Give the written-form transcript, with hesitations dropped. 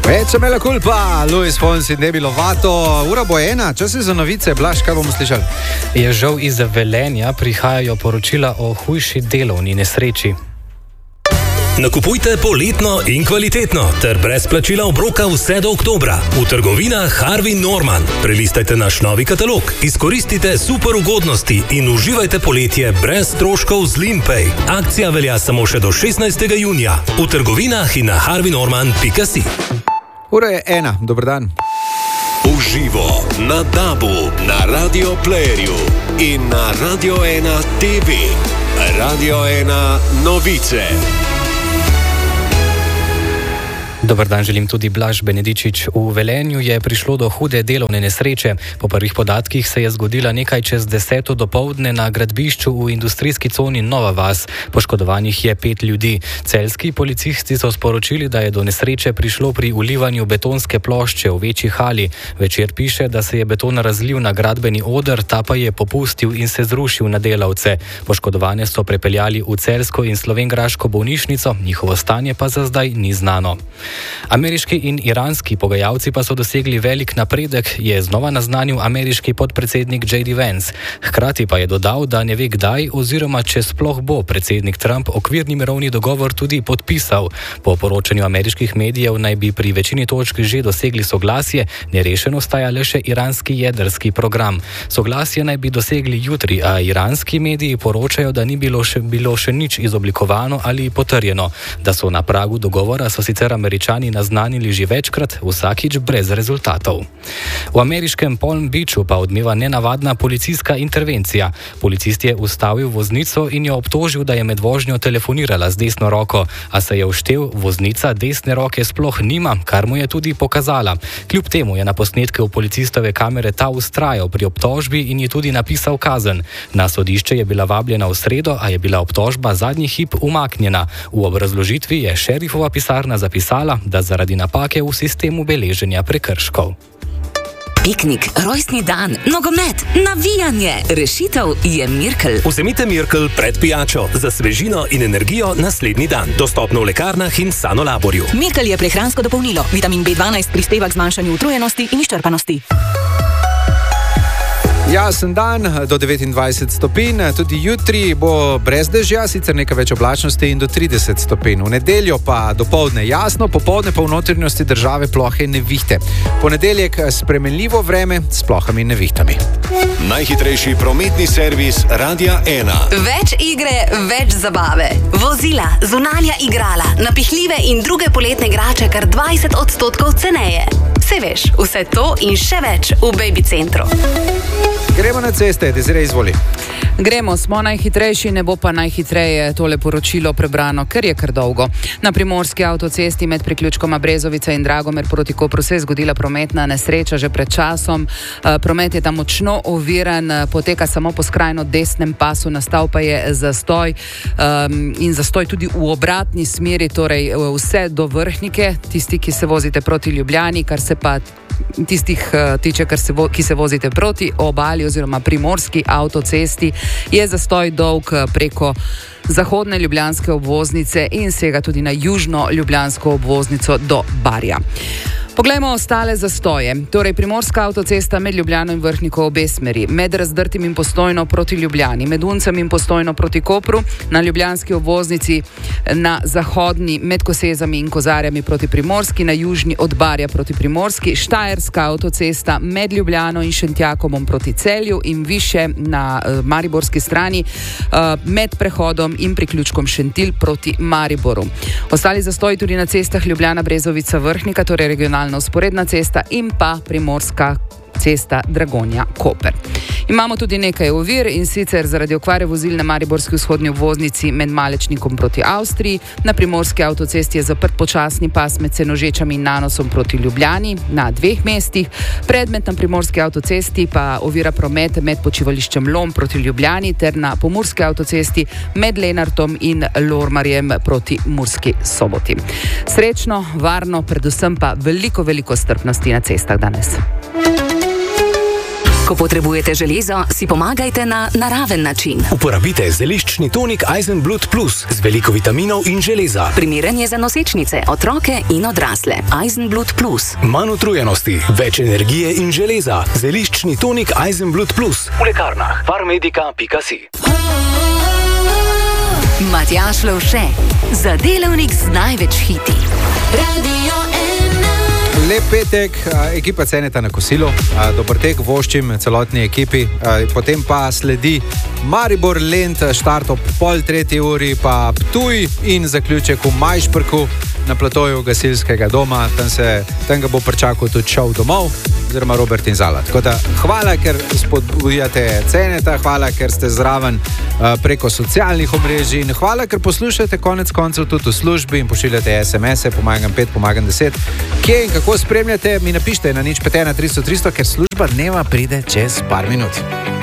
Veče mela culpa, Luis Fonsi in Demi Lovato. Ura bo ena, čas je za novice. Blaž, kaj bomo slišali? Je žal iz Velenja prihajajo poročila o hujši delovni nesreči. Nakupujte poletno in kvalitetno ter brez plačila obroka vse do oktobra. V trgovinah Harvey Norman. Prelistajte naš novi katalog, izkoristite super ugodnosti in uživajte poletje brez stroškov z Limpay. Akcija velja samo še do 16. junija. V trgovinah in na harveynorman.si. Ura je ena, dober dan. Uživo na DAB-u, na Radio Playerju in na Radio 1 TV. Radio 1 novice. Dobar dan, želim tudi Blaž Benedičič. V Velenju je prišlo do hude delovne nesreče. Po prvih podatkih se je zgodila nekaj čez 10. dopoldne na gradbišču v industrijski coni Nova Vas. Poškodovanih je 5 ljudi. Celjski policisti so sporočili, da je do nesreče prišlo pri ulivanju betonske plošče v večji hali. Večer piše, da se je beton razlil na gradbeni oder, ta pa je popustil in se zrušil na delavce. Poškodovane so prepeljali v celjsko in slovenjgraško bolnišnico, njihovo stanje pa za zdaj ni znano. Ameriški in iranski pogajalci pa so dosegli velik napredek, je znova naznanil ameriški podpredsednik J.D. Vance. Hkrati pa je dodal, da ne ve kdaj oziroma če sploh bo predsednik Trump okvirni mirovni dogovor tudi podpisal. Po poročanju ameriških medijev naj bi pri večini točk že dosegli soglasje, nerešen ostaja le še iranski jedrski program. Soglasje naj bi dosegli jutri, a iranski mediji poročajo, da ni bilo še nič izoblikovano ali potrjeno. Da so na pragu dogovora, so sicer Američani naznanili že večkrat, vsakič brez rezultatov. V ameriškem Palm Beachu pa odmeva nenavadna policijska intervencija. Policist je ustavil voznico in jo obtožil, da je med vožnjo telefonirala z desno roko, a se je vštel, voznica desne roke sploh nima, kar mu je tudi pokazala. Kljub temu je na posnetku policistove kamere ta vztrajal pri obtožbi in je tudi napisal kazen. Na sodišče je bila vabljena v sredo, a je bila obtožba zadnji hip umaknjena. V obrazložitvi je šerifova pisarna zapisala, da zaradi napake v sistemu beleženja prekrškov. Piknik, rojstni dan, nogomet, navijanje. Rešitev je Mirkel. Vzemite Mirkel pred pijačo za svežino in energijo naslednji dan. Dostopno v lekarnah in Sanolaborju. Mirkel je prehransko dopolnilo. Vitamin B12 prispeva k zmanjšanju utrujenosti in izčrpanosti. Jasen dan, do 29 stopinj, tudi jutri bo brez dežja, sicer nekaj več oblačnosti in do 30 stopinj. V nedeljo pa dopoldne jasno, popoldne pa v notranjosti države plohe in nevihte. Ponedeljek spremenljivo vreme s plohami in nevihtami. Najhitrejši prometni servis Radia 1. Več igre, več zabave. Vozila, zunanja igrala, napihljive in druge poletne igrače kar 20% ceneje. Saj veš, vse to in še več v Baby Centru. Gremo na ceste, Desiree, izvoli. Gremo, smo najhitrejši, ne bo pa najhitreje tole poročilo prebrano, ker je kar dolgo. Na primorski avtocesti med priključkoma Brezovica in Dragomer proti Kopru se je zgodila prometna nesreča že pred časom. Promet je tam močno oviran, poteka samo po skrajno desnem pasu, nastal pa je zastoj in zastoj tudi v obratni smeri, torej vse do Vrhnike, tisti, ki se vozite proti Ljubljani, kar se pa tistih tiče, ki se vozite proti obali oziroma primorski avtocesti, je zastoj dolg preko zahodne ljubljanske obvoznice in sega tudi na južno ljubljansko obvoznico do Barja. Poglejmo ostale zastoje. Torej, primorska avtocesta med Ljubljano in Vrhniko obe smeri, med Razdrtim in Postojno proti Ljubljani, med Uncem in Postojno proti Kopru, na ljubljanski obvoznici na zahodni med Kosezami in Kozarjami proti Primorski, na južni od Barja proti Primorski, Štajerska avtocesta med Ljubljano in Šentjakomom proti Celju in više na mariborski strani med prehodom in priključkom Šentilj proti Mariboru. Ostali zastoji tudi na cestah Ljubljana, Brezovica, Vrhnika, torej regionalna usporedna cesta in pa primorska cesta Dragonja Koper. Imamo tudi nekaj ovir in sicer zaradi okvare vozil na mariborski vzhodni obvoznici med Malečnikom proti Avstriji, na primorski avtocesti je zaprt počasni pas med Senožečami in Nanosom proti Ljubljani na 2 mestih, predmet na primorski avtocesti pa ovira promet med počivališčem Lom proti Ljubljani ter na pomurski avtocesti med Lenartom in Lormarjem proti Murski Soboti. Srečno, varno, predvsem pa veliko strpnosti na cestah danes. Ko potrebujete železo, si pomagajte na naraven način. Uporabite zeliščni tonik Eisenblut Plus z veliko vitaminov in železa. Primeren je za nosečnice, otroke in odrasle. Eisenblut Plus. Manj utrujenosti, več energije in železa. Zeliščni tonik Eisenblut Plus v lekarnah farmedica.si. Matjaž Lovše, za delavnik z največ hiti. Radio 1. Lep petek, ekipa Ceneta na kosilu, dober tek voščim celotni ekipi, potem pa sledi Maribor Lent, štart ob 2:30, pa Ptuj in zaključek v Majšperku na platoju gasilskega doma, tam ga bo pričakal tudi šov domov, oziroma Robert in Zala. Tako da hvala, ker spodbujate Ceneta, hvala, ker ste zraven preko socialnih omrežij in hvala, ker poslušate konec koncev tudi v službi in pošiljate SMS-e, pomagam 5, pomagam 10. Kje in kako spremljate, mi napište na 051 300 300, ker služba dneva pride čez par minut.